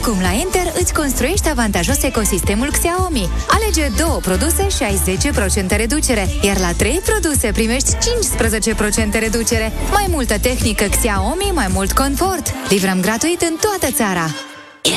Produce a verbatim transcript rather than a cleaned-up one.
Acum la Inter îți construiești avantajos ecosistemul Xiaomi. Alege două produse și ai zece la sută reducere, iar la trei produse primești cincisprezece la sută reducere. Mai multă tehnică Xiaomi, mai mult confort. Livrăm gratuit în toată țara.